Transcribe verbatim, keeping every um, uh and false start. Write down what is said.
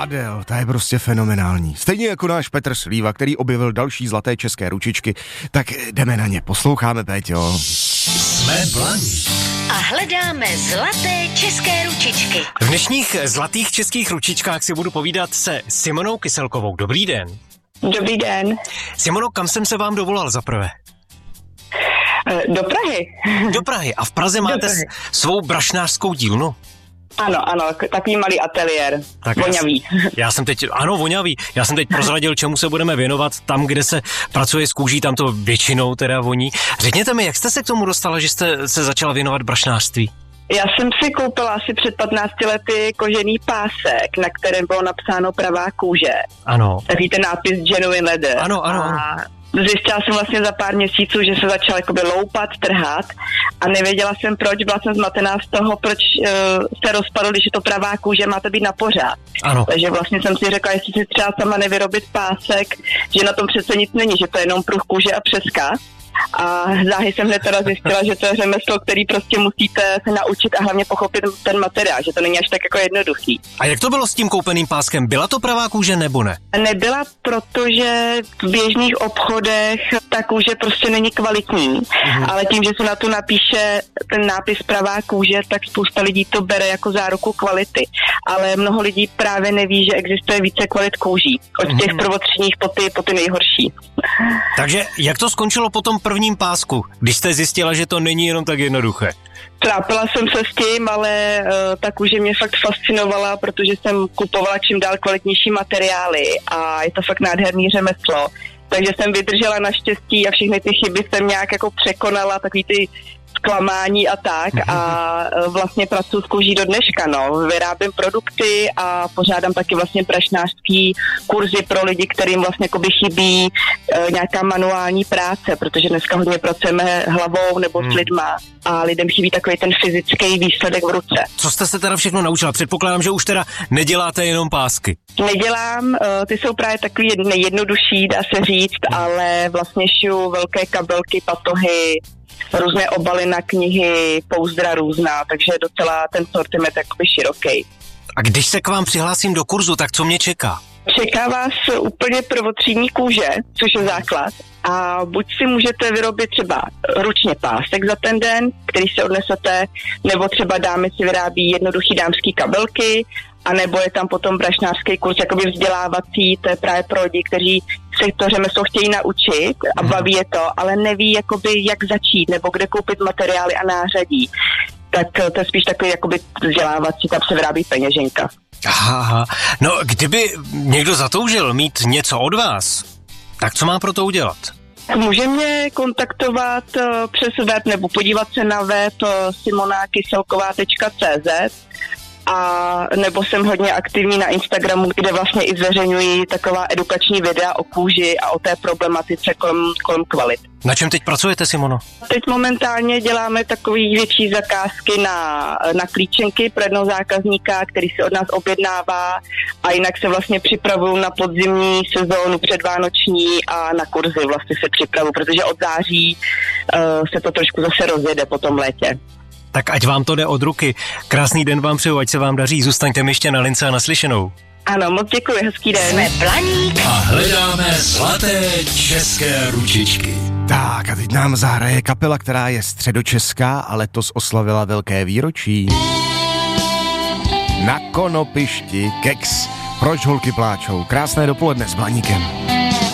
Adele, ta je prostě fenomenální. Stejně jako náš Petr Slíva, který objevil další zlaté české ručičky, tak jdeme na ně, posloucháme, Péťo. Jsme Blaník a hledáme zlaté české ručičky. V dnešních zlatých českých ručičkách si budu povídat se Simonou Kyselkovou. Dobrý den. Dobrý den. Simono, kam jsem se vám dovolal zaprvé? Do Prahy. Do Prahy. A v Praze máte Prahy. svou brašnářskou dílnu? Ano, ano, takový malý ateliér, tak voňavý. Já, já jsem teď, ano, voňavý, já jsem teď prozradil, čemu se budeme věnovat, tam, kde se pracuje s kůží, tam to většinou teda voní. Řekněte mi, jak jste se k tomu dostala, že jste se začala věnovat brašnářství? Já jsem si koupila asi před patnácti lety kožený pásek, na kterém bylo napsáno pravá kůže. Ano. Takový ten nápis Genuine Leather. Ano, ano, ano. A zjistila jsem vlastně za pár měsíců, že se začala jakoby loupat, trhat a nevěděla jsem proč, byla jsem zmatená z toho, proč uh, se rozpadlo, když je to pravá kůže, má to být na pořád. Ano. Takže vlastně jsem si řekla, jestli si třeba sama nevyrobit pásek, že na tom přece nic není, že to je jenom pruh kůže a přeska. A záhy jsem hned teda zjistila, že to je řemeslo, který prostě musíte se naučit a hlavně pochopit ten materiál, že to není až tak jako jednoduchý. A jak to bylo s tím koupeným páskem? Byla to pravá kůže nebo ne? Nebyla, protože v běžných obchodech ta kůže prostě není kvalitní, mhm. ale tím, že se na to napíše ten nápis pravá kůže, tak spousta lidí to bere jako záruku kvality. Ale mnoho lidí právě neví, že existuje více kvalit kůží. Od těch mhm. prvotřídních po ty, po ty nejhorší. Takže jak to skončilo po tom prvním pásku, když jste zjistila, že to není jenom tak jednoduché? Trápila jsem se s tím, ale uh, ta kůže mě fakt fascinovala, protože jsem kupovala čím dál kvalitnější materiály a je to fakt nádherný řemeslo. Takže jsem vydržela naštěstí a všechny ty chyby jsem nějak jako překonala, takový ty zklamání a tak a vlastně pracuji s kůží do dneška, no. Vyrábím produkty a pořádám taky vlastně brašnářský kurzy pro lidi, kterým vlastně jakoby chybí e, nějaká manuální práce, protože dneska hodně pracujeme hlavou nebo s lidma a lidem chybí takový ten fyzický výsledek v ruce. Co jste se teda všechno naučila? Předpokládám, že už teda neděláte jenom pásky. Nedělám, ty jsou právě takový nejjednodušší, dá se říct, ale vlastně šiju velké kabelky, patohy, různé obaly na knihy, pouzdra různá, takže docela ten sortiment je jakoby široký. A když se k vám přihlásím do kurzu, tak co mě čeká? Čeká vás úplně prvotřídní kůže, což je základ. A buď si můžete vyrobit třeba ručně pásek za ten den, který si odnesete, nebo třeba dámy si vyrábí jednoduchý dámský kabelky, a nebo je tam potom brašnářský kurz jakoby vzdělávací, to je právě pro lidi, kteří se to řemeslo chtějí naučit a baví je to, ale neví jakoby jak začít, nebo kde koupit materiály a nářadí. Tak to je spíš takový jakoby vzdělávací, tam se vyrábí peněženka. Aha, no kdyby někdo zatoužil mít něco od vás, tak co má pro to udělat? Může mě kontaktovat uh, přes web nebo podívat se na web uh, simona kyselková tečka cé zet a nebo jsem hodně aktivní na Instagramu, kde vlastně i zveřejňuji taková edukační videa o kůži a o té problematice kolem, kolem kvalit. Na čem teď pracujete, Simono? Teď momentálně děláme takový větší zakázky na, na klíčenky pro jednoho zákazníka, který si od nás objednává a jinak se vlastně připravuju na podzimní sezónu předvánoční a na kurzy vlastně se připravuju, protože od září uh, se to trošku zase rozjede po tom létě. Tak ať vám to jde od ruky. Krásný den vám přeju, ať se vám daří. Zůstaňte mi ještě na lince a naslyšenou. Ano, moc děkuji, hezký den. Jsme Blaník a hledáme zlaté české ručičky. Tak a teď nám zahraje kapela, která je středočeská a letos oslavila velké výročí. Na konopišti Keks. Proč holky pláčou? Krásné dopoledne s Blaníkem.